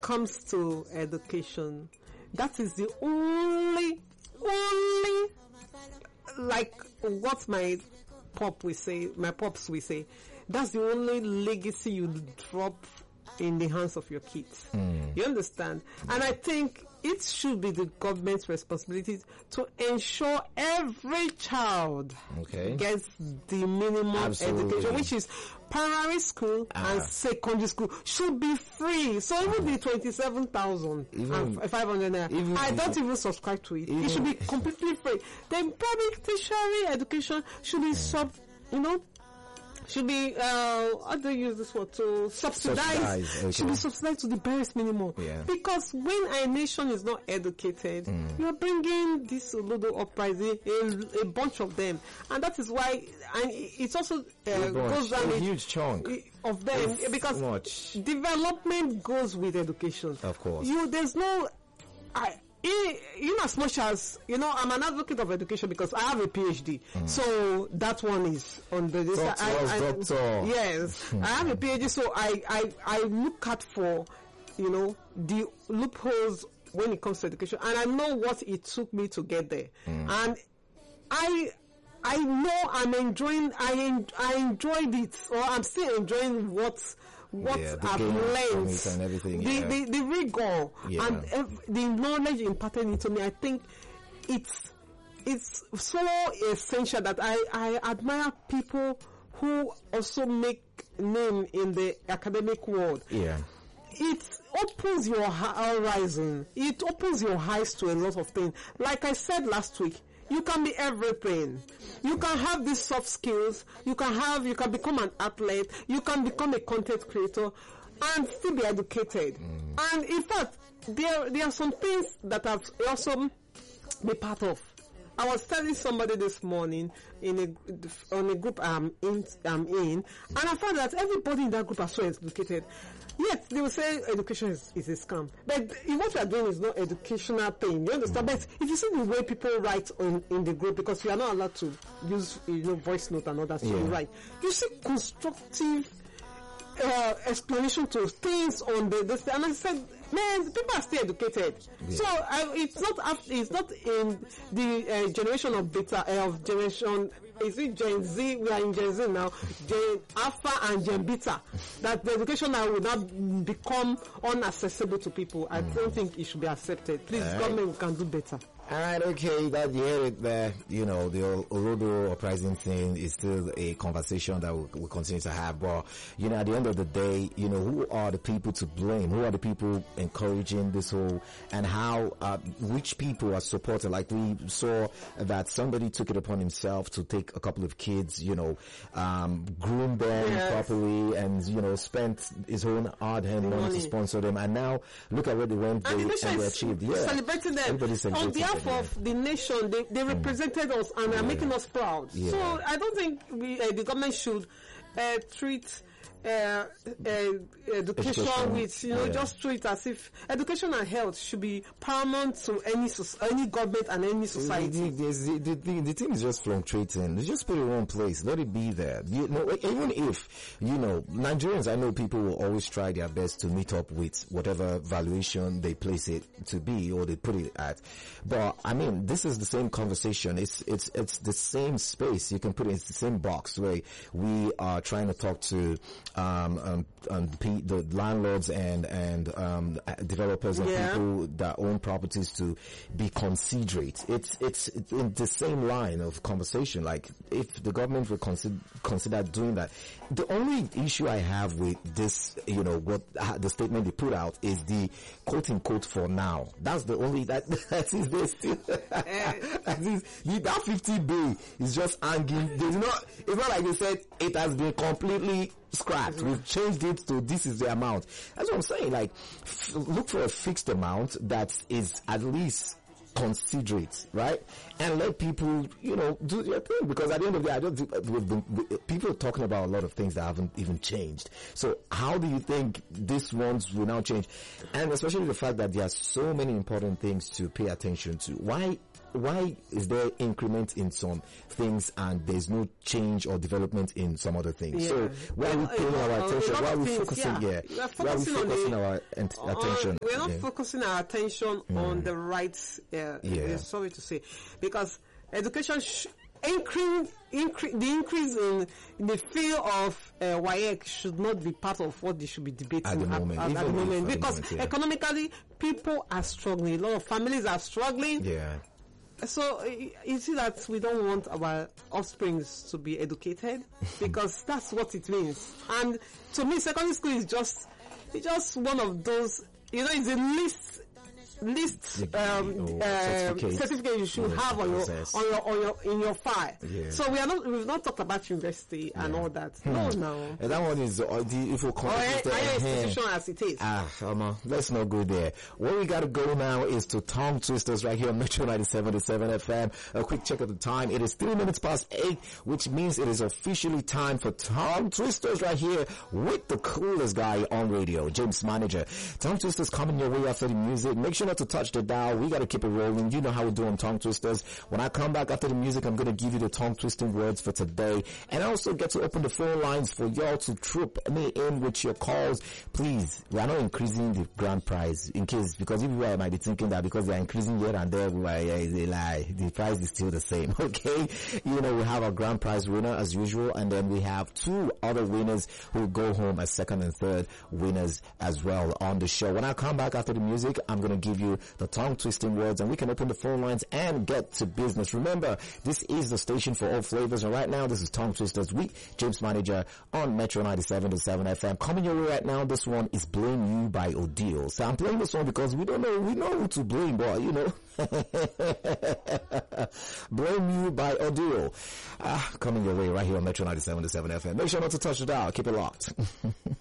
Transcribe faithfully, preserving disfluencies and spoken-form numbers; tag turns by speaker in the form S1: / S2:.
S1: comes to education, that is the only, only, like what my pop will say, my pops will say, that's the only legacy you drop in the hands of your kids. Mm. You understand? And I think it should be the government's responsibility to ensure every child
S2: okay.
S1: gets the minimum
S2: Absolutely.
S1: education, which is primary school ah. and secondary school should be free. So even the twenty-seven thousand five hundred naira, I don't even subscribe to it. Even, it should be completely free. Then public tertiary education should be mm. sub, you know, should be, uh, how do you use this word, to subsidize, subsidize okay. should be subsidized to the barest minimum.
S2: Yeah.
S1: Because when a nation is not educated, mm. you're bringing this Olodo uprising, a, a bunch of them. And that is why, and it's also, uh, goes down
S2: a huge chunk
S1: of them,
S2: it's
S1: because
S2: much.
S1: Development goes with education.
S2: Of course.
S1: You, there's no, I, in as much as, you know, I'm an advocate of education because I have a PhD. Mm. So that one is on the this
S2: doctor,
S1: I, I,
S2: doctor.
S1: Yes. Mm. I have a PhD, so I, I, I look at for, you know, the loopholes when it comes to education, and I know what it took me to get there. Mm. And I I know I'm enjoying I en- I enjoyed it, or I'm still enjoying what what
S2: yeah,
S1: I've learned,
S2: and everything,
S1: the,
S2: yeah.
S1: the the rigor
S2: yeah.
S1: and ev- the knowledge imparted into me. I think it's it's so essential that I, I admire people who also make name in the academic world.
S2: Yeah.
S1: It opens your horizon. It opens your eyes to a lot of things. Like I said last week, you can be everything. You can have these soft skills. You can have, you can become an athlete. You can become a content creator and still be educated. Mm. And in fact, there, there are some things that I've also been part of. I was telling somebody this morning in a, on a group I'm in, I'm in, and I found that everybody in that group are so educated. Yet they will say education is, is a scam. But what you are doing is not educational thing. You understand? But if you see the way people write in, in the group, because you are not allowed to use, you know, voice note and all that, so yeah. you write. You see constructive uh, explanation to things on the this, and I said, man, people are still educated. Yeah. So uh, it's not after, it's not in the uh, generation of beta uh, of generation. Is it Gen Z? We are in Gen Z now. Gen Alpha and Gen Beta. That the education now will not become unaccessible to people. I mm. don't think it should be accepted. Please, right. Government can do better.
S2: All right, okay, that you hear it there. You know, the Olodo uprising thing is still a conversation that we'll, we'll continue to have. But, you know, at the end of the day, you know, who are the people to blame? Who are the people encouraging this whole, and how, uh, which people are supported? Like we saw that somebody took it upon himself to take a couple of kids, you know, um, groom them yes. properly and, you know, spent his own hard-earned money, money to sponsor them. And now, look at where they went and, they, and they achieved. Yeah.
S1: Celebrating them.
S2: Everybody's celebrating them.
S1: Of the nation, they, they represented mm. us and yeah. are making us proud.
S2: Yeah.
S1: So I don't think we, uh, the government should uh, treat uh, uh, education, education with, you know, yeah. just treat as if education and health should be paramount to any any government and any society.
S2: The, the, the, the, the thing is just fluctuating. Just put it in one place. Let it be there. You know, even if, you know, Nigerians, I know people will always try their best to meet up with whatever valuation they place it to be or they put it at. But I mean, this is the same conversation. It's it's it's the same space. You can put it in the same box where we are trying to talk to um um, um the, the landlords and and um developers and yeah. people that own properties to be considerate. It's it's it's in the same line of conversation. Like if the government would consider consider doing that. The only issue I have with this, you know, what uh, the statement they put out is the quote unquote for now. That's the only that that is there still. that, is, the, that fifty bay is just hanging. There's not. It's not like they said it has been completely scrapped. Mm-hmm. We've changed it to this is the amount. That's what I'm saying. Like, f- look for a fixed amount that is at least considerate, right? And let people, you know, do their thing. Because at the end of the day, I don't think we've been, we, people are talking about a lot of things that haven't even changed. So how do you think these ones will now change? And especially the fact that there are so many important things to pay attention to. Why why is there increment in some things and there's no change or development in some other things?
S1: Yeah.
S2: So why are we paying
S1: Uh,
S2: our
S1: uh,
S2: attention?
S1: a lot
S2: Why are
S1: of
S2: we
S1: things,
S2: focusing?
S1: yeah.
S2: Yeah,
S1: We are
S2: why are we
S1: focusing on
S2: focusing
S1: the-
S2: our ent-
S1: Uh,
S2: attention?
S1: we're not
S2: Yeah.
S1: focusing our attention on the right. Uh,
S2: Yeah.
S1: Sorry to say, because education sh- increase, increase the increase in, in the field of uh, W A E C should not be part of what they should be debating
S2: At the moment,
S1: at, at the
S2: even if
S1: moment
S2: at the
S1: because
S2: moment, yeah.
S1: economically people are struggling. A lot of families are struggling.
S2: Yeah.
S1: So uh, you see that we don't want our offsprings to be educated because that's what it means. And to me, secondary school is just it's just one of those. You know, it's a list list um,
S2: Oh,
S1: uh,
S2: certificate.
S1: certificate you should
S2: Yeah,
S1: have on your
S2: process.
S1: on your on your in your file.
S2: Yeah.
S1: So we are not we've not talked about university and all that. No, no.
S2: And that one is uh, the if we
S1: Or
S2: call
S1: a-
S2: it the-
S1: higher
S2: uh,
S1: institution as it is.
S2: Ah, um, let's not go there. Where we gotta go now is to Tongue Twisters right here on Metro ninety-seven point seven F M. A quick check of the time. It is three minutes past eight, which means it is officially time for Tongue Twisters right here with the coolest guy on radio, James Manager. Tongue Twisters coming your way after the music. Make sure not to touch the dial. We gotta keep it rolling. You know how we do on Tongue Twisters. When I come back after the music, I'm gonna give you the tongue twisting words for today. And I also get to open the phone lines for y'all to troop me in with your calls. Please, we are not increasing the grand prize in case, because if you are, might be thinking that because they are increasing here and there, we are, yeah, it's a lie. The price is still the same, okay? You know, we have our grand prize winner as usual, and then we have two other winners who go home as second and third winners as well on the show. When I come back after the music, I'm gonna give you the tongue twisting words and we can open the phone lines and get to business. Remember, this is the station for all flavors, and right now this is Tongue Twisters with James Manager on Metro ninety-seven point seven F M. Coming your way right now, this one is Blame You by Odile. So I'm playing this one because we don't know, we know who to blame, but you know. Blame You by Odile. Ah, coming your way right here on Metro ninety-seven point seven F M. Make sure not to touch the dial. Keep it locked.